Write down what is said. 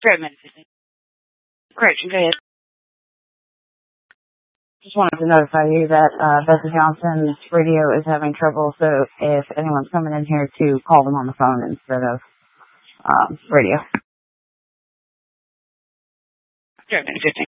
Great medicine. Great, go ahead. Just wanted to notify you that Bessie Johnson's radio is having trouble, so if anyone's coming in here to call them on the phone instead of radio. Great medicine.